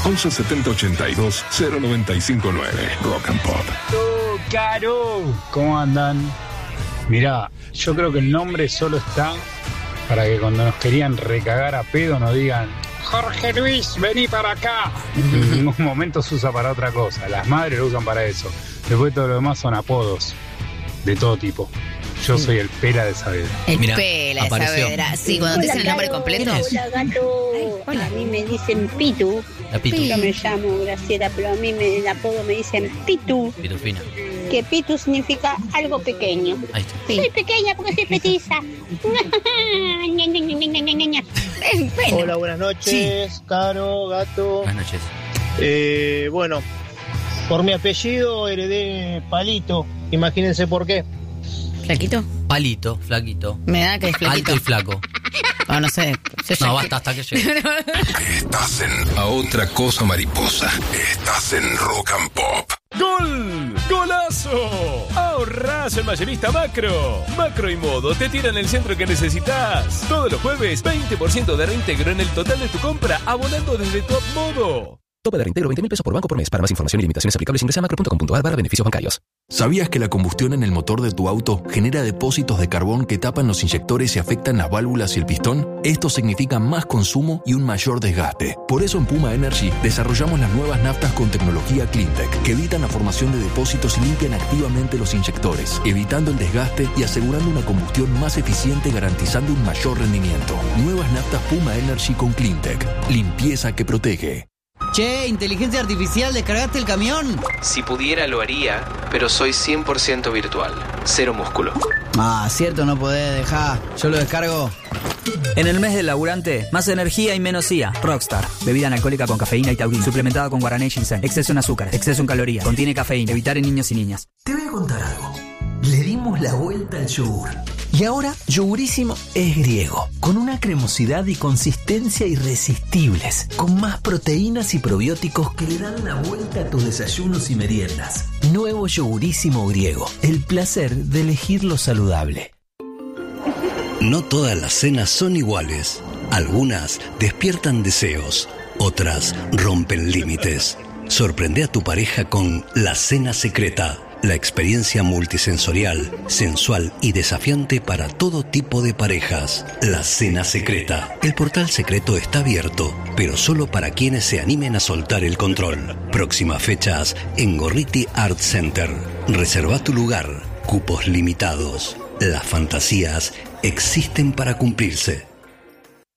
11 70 82 0959. Rock and Pop. ¡Oh, Caro! ¿Cómo andan? Mirá, yo creo que el nombre solo está para que cuando nos querían recagar a pedo nos digan: Jorge Luis, vení para acá. En ningún momento se usa para otra cosa. Las madres lo usan para eso. Después todo lo demás son apodos de todo tipo. Yo soy el Pela de Saavedra. El Mirá, Pela de apareció. Saavedra. Sí, cuando te dicen el nombre completo. Hola, gato. Hola. A mí me dicen Pitu. La Pitu. Yo me llamo Graciela, pero a mí el apodo me dicen Pitu. Pitufina. Que Pitu significa algo pequeño. Ahí está. Soy pequeña porque soy petiza. Hola, buenas noches, Caro, gato. Buenas noches. Bueno, por mi apellido heredé Palito. Imagínense por qué. ¿Flaquito? Palito, flaquito. Me da que es flaquito. Alto y flaco. No, no sé. No, basta hasta que llegue. Estás en A Otra Cosa Mariposa. Estás en Rock and Pop. ¡Gol! ¡Golazo! ¡Ahorrás en Mayorista Macro! Macro y Modo te tiran el centro que necesitas. Todos los jueves, 20% de reintegro en el total de tu compra, abonando desde Top Modo. Tope de reintegro 20.000 pesos por banco por mes. Para más información y limitaciones aplicables ingresa a macro.com.ar/beneficios bancarios. ¿Sabías que la combustión en el motor de tu auto genera depósitos de carbón que tapan los inyectores y afectan las válvulas y el pistón? Esto significa más consumo y un mayor desgaste. Por eso en Puma Energy desarrollamos las nuevas naftas con tecnología CleanTech que evitan la formación de depósitos y limpian activamente los inyectores, evitando el desgaste y asegurando una combustión más eficiente, garantizando un mayor rendimiento. Nuevas naftas Puma Energy con CleanTech. Limpieza que protege. Che, inteligencia artificial, ¿descargaste el camión? Si pudiera lo haría, pero soy 100% virtual, cero músculo. Ah, cierto, no podés dejar. Yo lo descargo. En el mes del laburante, más energía y menos IA. Rockstar, bebida analcohólica con cafeína y taurina, suplementada con guaraná y ginseng. Exceso en azúcar, exceso en calorías, contiene cafeína. Evitar en niños y niñas. Te voy a contar algo. Le dimos la vuelta al yogur. Y ahora, Yogurísimo es griego, con una cremosidad y consistencia irresistibles, con más proteínas y probióticos que le dan la vuelta a tus desayunos y meriendas. Nuevo Yogurísimo griego, el placer de elegir lo saludable. No todas las cenas son iguales. Algunas despiertan deseos, otras rompen límites. Sorprende a tu pareja con La Cena Secreta. La experiencia multisensorial, sensual y desafiante para todo tipo de parejas. La Cena Secreta. El portal secreto está abierto, pero solo para quienes se animen a soltar el control. Próximas fechas en Gorriti Art Center. Reserva tu lugar. Cupos limitados. Las fantasías existen para cumplirse.